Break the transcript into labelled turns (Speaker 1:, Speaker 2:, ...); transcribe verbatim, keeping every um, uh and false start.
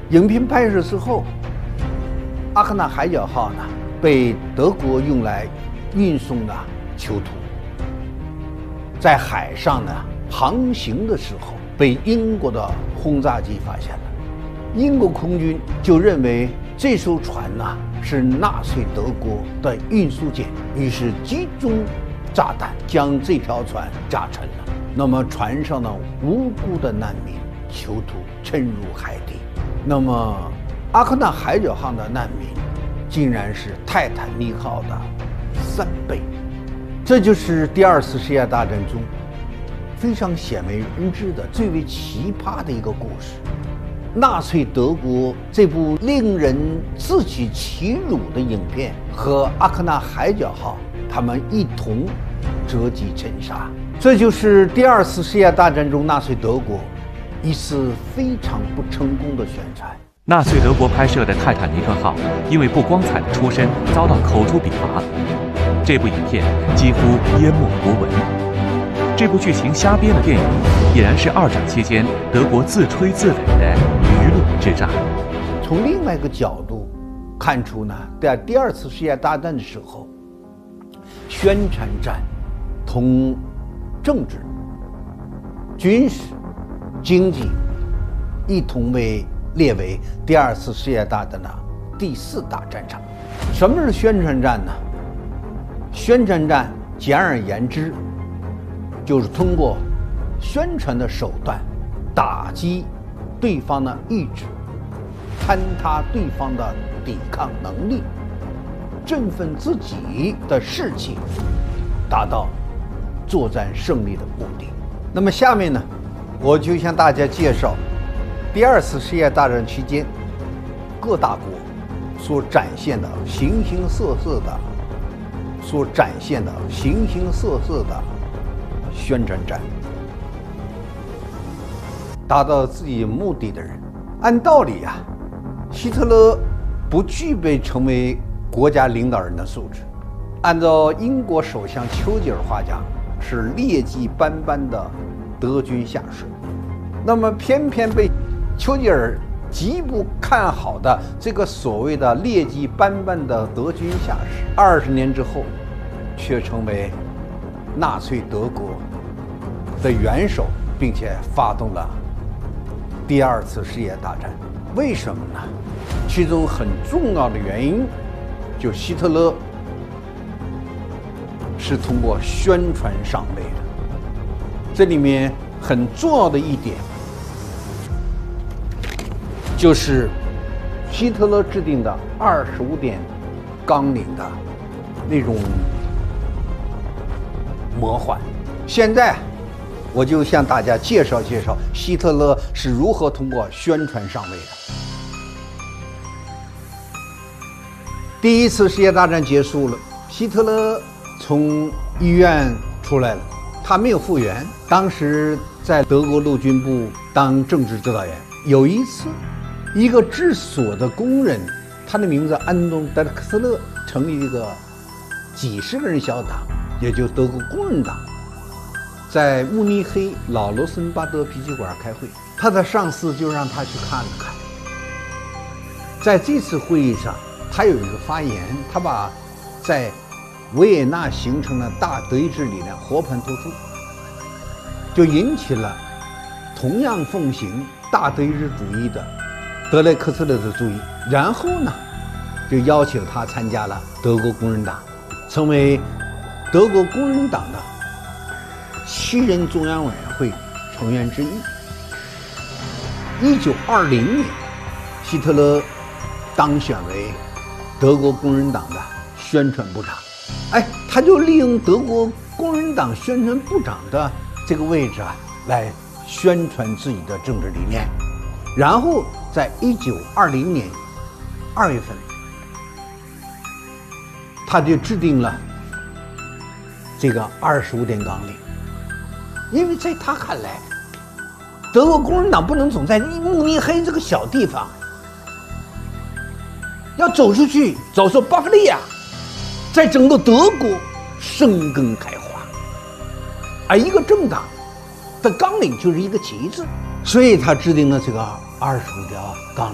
Speaker 1: 影片拍摄之后，阿克纳海角号呢被德国用来运送的囚徒，在海上呢航行的时候被英国的轰炸机发现了。英国空军就认为这艘船呢是纳粹德国的运输舰，于是集中炸弹将这条船炸沉了。那么船上的无辜的难民囚徒沉入海底，那么阿克纳海角号的难民竟然是泰坦尼克号的三倍。这就是第二次世界大战中非常鲜为人知的最为奇葩的一个故事。纳粹德国这部令人自取其辱的影片和阿克纳海角号他们一同折戟沉沙，这就是第二次世界大战中纳粹德国一次非常不成功的宣传。
Speaker 2: 纳粹德国拍摄的泰坦尼克号因为不光彩的出身遭到口诛笔伐，这部影片几乎淹没国文。这部剧情瞎编的电影已然是二战期间德国自吹自擂的舆论之战。
Speaker 1: 从另外一个角度看出呢，在第二次世界大战的时候，宣传战同政治、军事、经济一同为列为第二次世界大战的第四大战场。什么是宣传战呢？宣传战简而言之，就是通过宣传的手段打击对方的意志，坍塌对方的抵抗能力，振奋自己的士气，达到作战胜利的目的。那么下面呢，我就向大家介绍第二次世界大战期间各大国所展现的形形色色的所展现的形形色色的宣传战，达到自己目的的人。按道理啊，希特勒不具备成为国家领导人的素质，按照英国首相丘吉尔话讲，是劣迹斑斑的德军下属。那么偏偏被丘吉尔极不看好的这个所谓的劣迹斑斑的德军下士，二十年之后却成为纳粹德国的元首，并且发动了第二次世界大战。为什么呢？其中很重要的原因，就希特勒是通过宣传上位的。这里面很重要的一点，就是希特勒制定的二十五点纲领的那种魔幻。现在我就向大家介绍介绍希特勒是如何通过宣传上位的。第一次世界大战结束了，希特勒从医院出来了，他没有复员，当时在德国陆军部当政治指导员。有一次，一个制锁的工人，他的名字安东·德克斯勒，成立一个几十个人小党，也就德国工人党，在慕尼黑老罗森巴德啤酒馆开会。他的上司就让他去看了看。在这次会议上，他有一个发言，他把在维也纳形成的大德意志理念和盘托出，就引起了同样奉行大德意志主义的德雷克斯勒的注意。然后呢，就邀请他参加了德国工人党，成为德国工人党的七人中央委员会成员之一。一九二零年，希特勒当选为德国工人党的宣传部长。哎，他就利用德国工人党宣传部长的这个位置啊，来宣传自己的政治理念。然后在一九二零年二月份，他就制定了这个二十五点纲领。因为在他看来，德国工人党不能总在慕尼黑这个小地方，要走出去，走出巴伐利亚，在整个德国生根开花。而一个政党的纲领就是一个旗帜，所以他制定了这个二十五条纲领。